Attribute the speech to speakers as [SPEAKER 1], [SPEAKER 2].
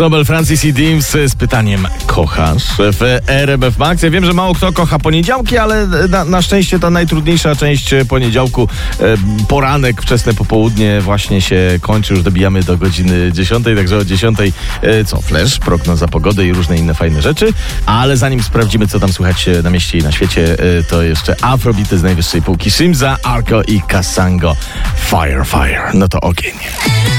[SPEAKER 1] Sobel, Francis i Dims z pytaniem: kochasz w RMF Max? Ja wiem, że mało kto kocha poniedziałki, ale na szczęście ta najtrudniejsza część poniedziałku, poranek, wczesne popołudnie właśnie się kończy. Już dobijamy do godziny 10, także o 10 flash, prognoza pogody i różne inne fajne rzeczy. Ale zanim sprawdzimy, co tam słychać na mieście i na świecie, to jeszcze afrobity z najwyższej półki. Shimza, Arco i Kasango. Fire, fire. No to ogień.